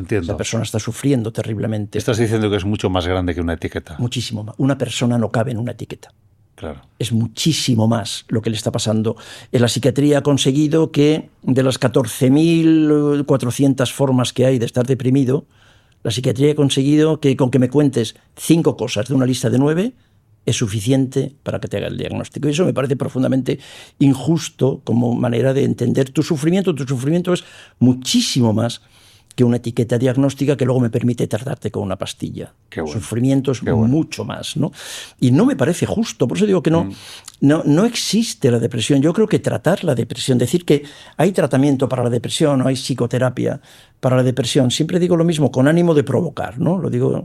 Entiendo. Esa persona está sufriendo terriblemente. Estás diciendo que es mucho más grande que una etiqueta. Muchísimo más. Una persona no cabe en una etiqueta. Claro. Es muchísimo más lo que le está pasando. La psiquiatría ha conseguido que de las 14.400 formas que hay de estar deprimido, la psiquiatría ha conseguido que con que me cuentes 5 cosas de una lista de 9 es suficiente para que te haga el diagnóstico. Y eso me parece profundamente injusto como manera de entender tu sufrimiento. Tu sufrimiento es muchísimo más que una etiqueta diagnóstica que luego me permite tratarte con una pastilla. Qué bueno. Sufrimiento es Qué bueno. mucho más, ¿no? Y no me parece justo. Por eso digo que no existe la depresión. Yo creo que tratar la depresión, decir que hay tratamiento para la depresión o hay psicoterapia para la depresión, siempre digo lo mismo, con ánimo de provocar, ¿no? Lo digo...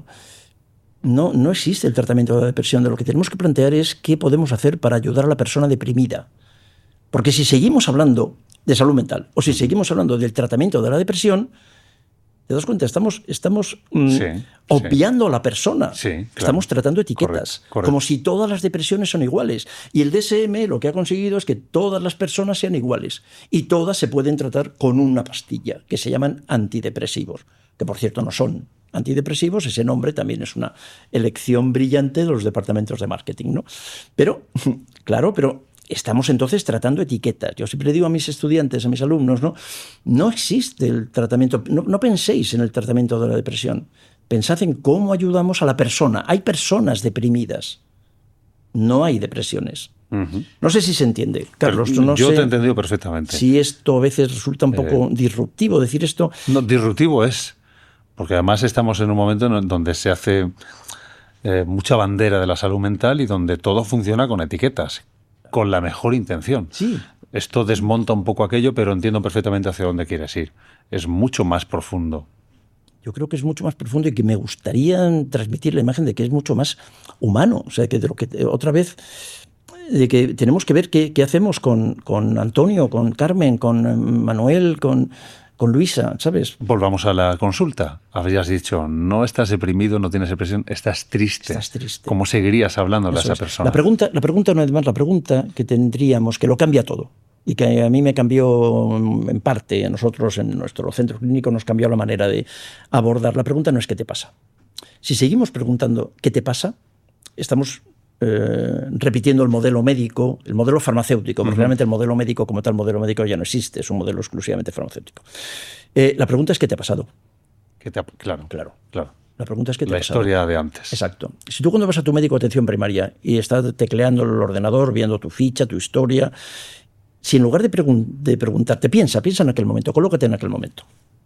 No existe el tratamiento de la depresión. De lo que tenemos que plantear es qué podemos hacer para ayudar a la persona deprimida. Porque si seguimos hablando de salud mental o si seguimos hablando del tratamiento de la depresión, ¿te das cuenta? Estamos obviando a la persona. Sí, claro. Estamos tratando etiquetas. Correcto. Como si todas las depresiones son iguales. Y el DSM lo que ha conseguido es que todas las personas sean iguales. Y todas se pueden tratar con una pastilla, que se llaman antidepresivos. Que por cierto no son antidepresivos, ese nombre también es una elección brillante de los departamentos de marketing, ¿no? Pero, claro, estamos entonces tratando etiquetas. Yo siempre digo a mis estudiantes, a mis alumnos, no existe el tratamiento, no penséis en el tratamiento de la depresión, pensad en cómo ayudamos a la persona. Hay personas deprimidas, no hay depresiones. No sé si se entiende, Carlos. Yo te he entendido perfectamente. Si esto a veces resulta un poco disruptivo decir esto. No, disruptivo es. Porque además estamos en un momento en donde se hace mucha bandera de la salud mental y donde todo funciona con etiquetas, con la mejor intención. Sí. Esto desmonta un poco aquello, pero entiendo perfectamente hacia dónde quieres ir. Es mucho más profundo. Yo creo que es mucho más profundo y que me gustaría transmitir la imagen de que es mucho más humano. O sea, que de lo que otra vez de que tenemos que ver qué hacemos con Antonio, con Carmen, con Manuel, con Luisa, ¿sabes? Volvamos a la consulta. Habrías dicho, no estás deprimido, no tienes depresión, estás triste. Estás triste. ¿Cómo seguirías hablándole a esa persona? La pregunta, una vez más, la pregunta que tendríamos, que lo cambia todo, y que a mí me cambió en parte, a nosotros en nuestro centro clínico nos cambió la manera de abordar. La pregunta no es ¿qué te pasa? Si seguimos preguntando ¿qué te pasa?, estamos repitiendo el modelo médico, el modelo farmacéutico, porque realmente el modelo médico como tal, modelo médico ya no existe, es un modelo exclusivamente farmacéutico. La pregunta es ¿qué te ha pasado? Claro. La pregunta es ¿qué te ha pasado? La historia de antes. Exacto. Si tú cuando vas a tu médico de atención primaria y estás tecleando el ordenador, viendo tu ficha, tu historia, si en lugar de preguntarte, piensa en aquel momento, colócate en aquel momento.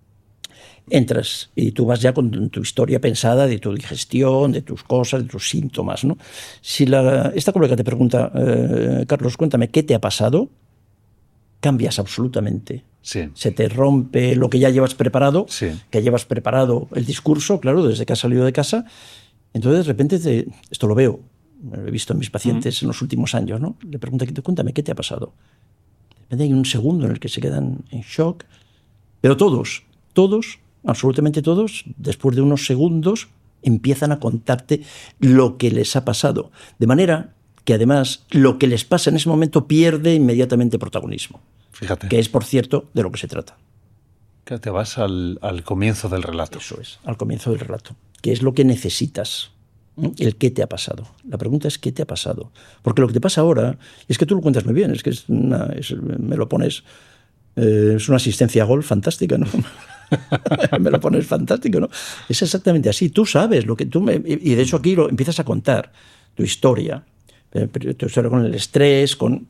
Entras y tú vas ya con tu historia pensada de tu digestión, de tus cosas, de tus síntomas, ¿no? Si esta colega te pregunta, Carlos, cuéntame, ¿qué te ha pasado?, cambias absolutamente. Sí. Se te rompe lo que ya llevas preparado, sí. que llevas preparado el discurso, claro, desde que has salido de casa. Entonces, de repente, esto lo veo, lo he visto en mis pacientes en los últimos años, ¿no? Le pregunta, cuéntame, ¿qué te ha pasado? De repente hay un segundo en el que se quedan en shock, pero todos, absolutamente todos, después de unos segundos, empiezan a contarte lo que les ha pasado. De manera que, además, lo que les pasa en ese momento pierde inmediatamente protagonismo. Fíjate. Que es, por cierto, de lo que se trata. Que te vas al comienzo del relato. Eso es, al comienzo del relato. ¿Qué es lo que necesitas? El qué te ha pasado. La pregunta es ¿qué te ha pasado? Porque lo que te pasa ahora, es que tú lo cuentas muy bien, es que me lo pones... es una asistencia a gol fantástica, ¿no? Me lo pones fantástico, ¿no? Es exactamente así. Tú sabes lo que y de hecho aquí lo empiezas a contar tu historia con el estrés, con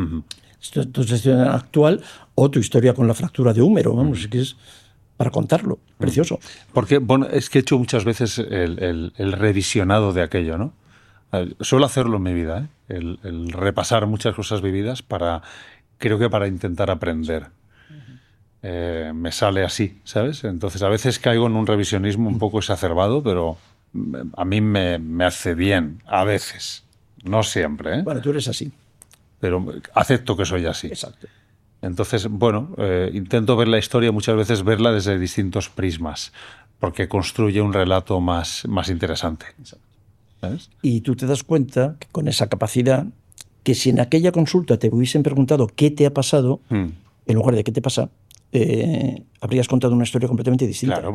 tu situación actual o tu historia con la fractura de húmero. Vamos, es que es para contarlo. Precioso. Porque, bueno, es que he hecho muchas veces el revisionado de aquello, ¿no? Suelo hacerlo en mi vida, ¿eh? El repasar muchas cosas vividas creo que para intentar aprender. Me sale así, ¿sabes? Entonces a veces caigo en un revisionismo un poco exacerbado, pero a mí me hace bien, a veces. No siempre, ¿eh? Bueno, tú eres así. Pero acepto que soy así. Exacto. Entonces, bueno, intento ver la historia, muchas veces verla desde distintos prismas, porque construye un relato más interesante. Exacto. ¿Sabes? Y tú te das cuenta que con esa capacidad, que si en aquella consulta te hubiesen preguntado qué te ha pasado, en lugar de qué te pasa, habrías contado una historia completamente distinta. Claro.